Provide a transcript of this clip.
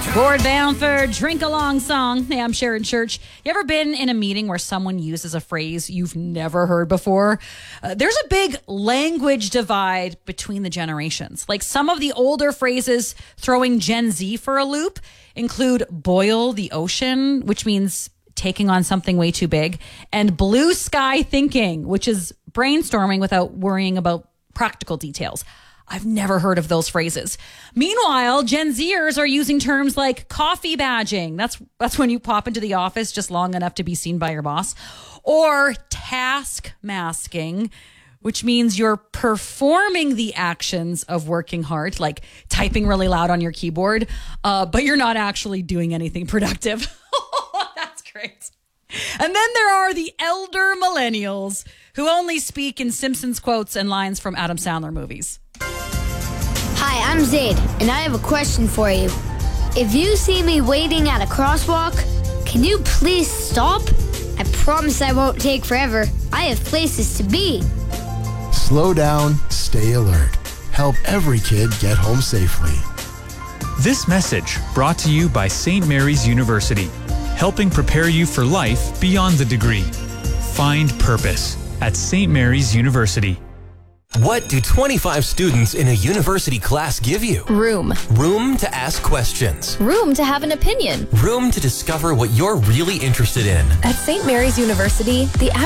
Gord Bamford, Drink Along Song. Hey, I'm Sharon Church. You ever been in a meeting where someone uses a phrase you've never heard before? There's a big language divide between the generations. Like some of the older phrases throwing Gen Z for a loop include boil the ocean, which means taking on something way too big, and blue sky thinking, which is brainstorming without worrying about practical details. I've never heard of those phrases. Meanwhile, Gen Zers are using terms like coffee badging. That's when you pop into the office just long enough to be seen by your boss. Or task masking, which means you're performing the actions of working hard, like typing really loud on your keyboard, but you're not actually doing anything productive. That's great. And then there are the elder millennials who only speak in Simpsons quotes and lines from Adam Sandler movies. Hi, I'm Zaid, and I have a question for you. If you see me waiting at a crosswalk, can you please stop? I promise I won't take forever. I have places to be. Slow down, stay alert. Help every kid get home safely. This message brought to you by St. Mary's University, helping prepare you for life beyond the degree. Find purpose at St. Mary's University. What do 25 students in a university class give you? Room. Room to ask questions. Room to have an opinion. Room to discover what you're really interested in. At St. Mary's University, the